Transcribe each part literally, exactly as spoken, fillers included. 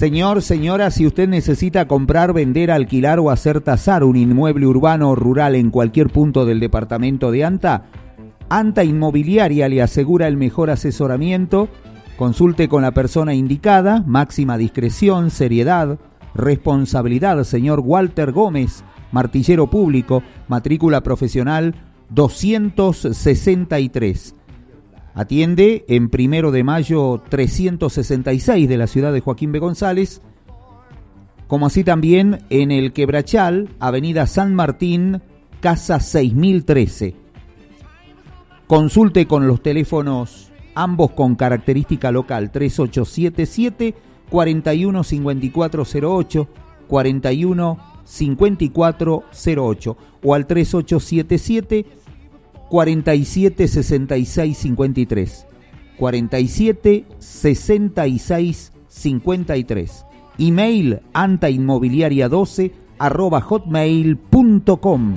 Señor, señora, si usted necesita comprar, vender, alquilar o hacer tasar un inmueble urbano o rural en cualquier punto del departamento de Anta, Anta Inmobiliaria le asegura el mejor asesoramiento. Consulte con la persona indicada, máxima discreción, seriedad, responsabilidad. Señor Walter Gómez, martillero público, matrícula profesional doscientos sesenta y tres. Atiende en Primero de Mayo trescientos sesenta y seis de la ciudad de Joaquín B. González, como así también en el Quebrachal, Avenida San Martín, Casa seis mil trece. Consulte con los teléfonos, ambos con característica local, tres ocho siete siete, cuatro uno cinco cuatro cero ocho, cuatro uno cinco cuatro cero ocho o al tres ocho siete siete, cuatro siete seis seis cinco tres, cuatro siete seis seis cinco tres. Email antainmobiliaria doce arroba hotmail punto com.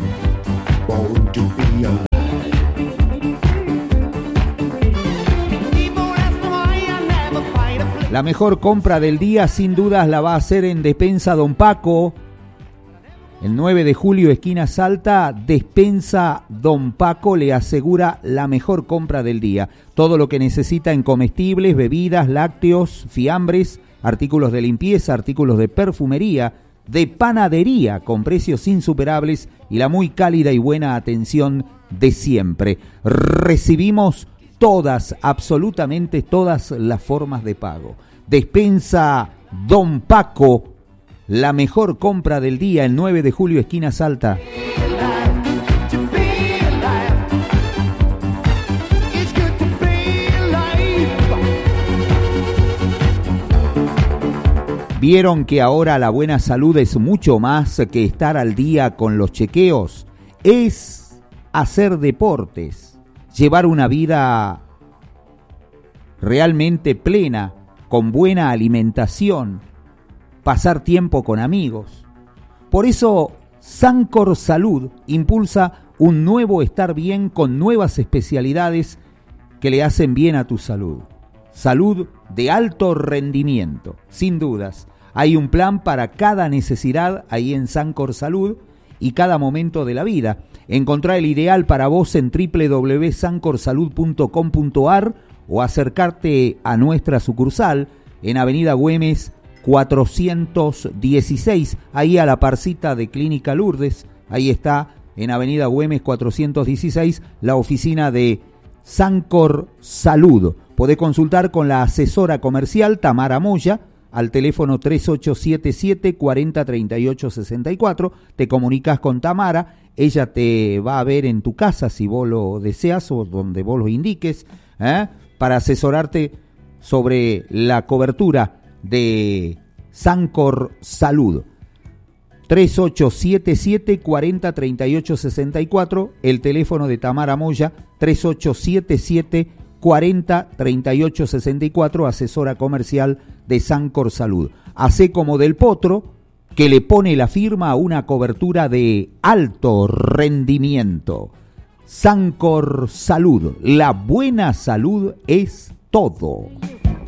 La mejor compra del día sin dudas la va a hacer en Despensa Don Paco. El nueve de julio, esquina Salta, Despensa Don Paco le asegura la mejor compra del día. Todo lo que necesita en comestibles, bebidas, lácteos, fiambres, artículos de limpieza, artículos de perfumería, de panadería, con precios insuperables y la muy cálida y buena atención de siempre. Recibimos todas, absolutamente todas las formas de pago. Despensa Don Paco, la mejor compra del día, el nueve de julio, esquina Salta. ¿Vieron que ahora la buena salud es mucho más que estar al día con los chequeos? Es hacer deportes, llevar una vida realmente plena, con buena alimentación, pasar tiempo con amigos. Por eso, Sancor Salud impulsa un nuevo estar bien con nuevas especialidades que le hacen bien a tu salud. Salud de alto rendimiento, sin dudas. Hay un plan para cada necesidad ahí en Sancor Salud y cada momento de la vida. Encontrá el ideal para vos en doble u doble u doble u punto sancor salud punto com punto a r o acercarte a nuestra sucursal en Avenida Güemes cuatrocientos dieciséis, ahí a la parcita de Clínica Lourdes. Ahí está, en Avenida Güemes cuatrocientos dieciséis, la oficina de Sancor Salud. Podés consultar con la asesora comercial Tamara Moya al teléfono tres ocho siete siete, cuatro cero, tres ocho seis cuatro. Te comunicas con Tamara, ella te va a ver en tu casa si vos lo deseas o donde vos lo indiques, ¿eh? para asesorarte sobre la cobertura de Sancor Salud. tres ocho siete siete, cuatro cero, tres ocho seis cuatro, el teléfono de Tamara Moya, tres ocho siete siete, cuatro cero, tres ocho seis cuatro, asesora comercial de Sancor Salud. Hacé como Del Potro, que le pone la firma a una cobertura de alto rendimiento. Sancor Salud, la buena salud es todo.